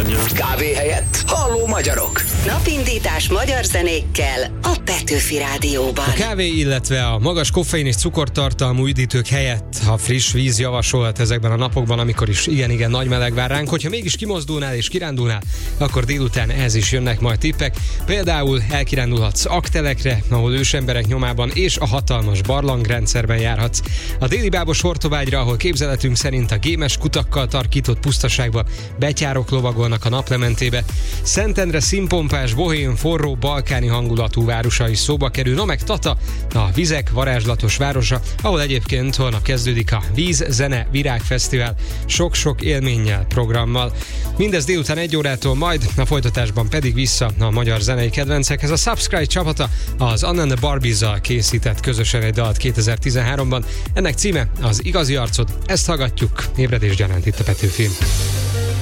anyja. Kávé helyett halló magyarok. Napindítás magyar zenékkel a Petőfi Rádióban. A kávé, illetve a magas koffein és cukortartalmú üdítők helyett a friss víz javasolt ezekben a napokban, amikor is igen nagy meleg vár ránk. Hogyha mégis kimozdulnál és kirándulnál, akkor délután ehhez is jönnek majd tippek. Például elkirándulhatsz Aktelekre, ahol ősemberek nyomában és a hatalmas barlangrendszerben járhatsz. A déli Bábos Hortobágyra, ahol képzeletünk szerint a gémes kutakkal tarkított pusztaságba betyárok lovagolnak a naplementébe. Szentendre színpompás, bohém, forró, balkáni hangulatú városa is szóba kerül. No meg Tata, a vizek varázslatos városa, ahol egyébként holnap kezdődik a Víz, Zene, Virágfesztivál sok-sok élménnyel, programmal. Mindez délután 1 órától, majd a folytatásban pedig vissza a magyar zenei kedvencekhez. A Subscribe csapata az Anna and the Barbies-zal készített közösen egy dalt 2013-ban. Ennek címe az Igazi arcod, ezt hallgatjuk, ébredés gyanánt itt a Petőfin.